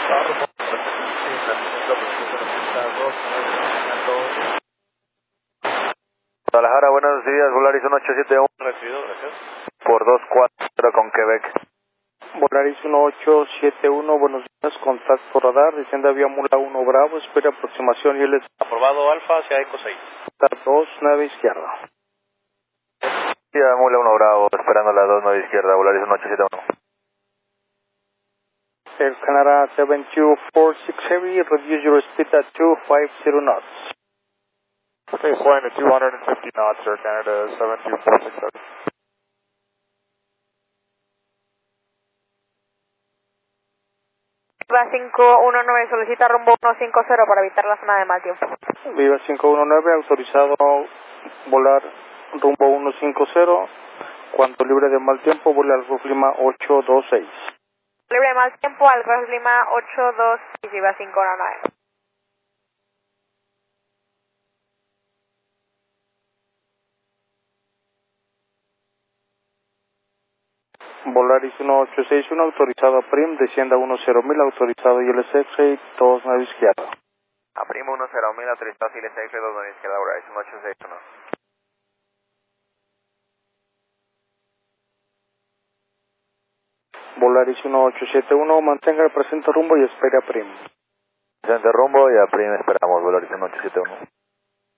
Guadalajara, buenos días, Volaris 1871. Recibido, gracias. Por 24 con Quebec. Volaris 1871, buenos días, contacto radar, desciende vía Mula 1 Bravo, espera aproximación y él Aprobado Alfa hacia Eco 6. está 2, 9 izquierda. Sí, Mula 1 Bravo, esperando la 2 9 izquierda, Volaris 1871. Air Canada 7246 Heavy, reduce your speed at 250 knots. Okay, flying at 250 knots, Air Canada 72467. Viva 519 solicita rumbo 150 para evitar la zona de mal tiempo. Viva 519, autorizado volar rumbo 150, cuando libre de mal tiempo, vuela al Ruf Lima 826. Libre de mal tiempo al Ruf Lima 826, Viva 519. Volaris 1861, autorizado a PRIM, descienda 10.000, autorizado ILS 29 izquierda. A primo 10.000, autorizado ILS 29 izquierda, Volaris 1861. Volaris 1871, mantenga el presente rumbo y espere a PRIM. Presente rumbo y a primo esperamos, Volaris 1871.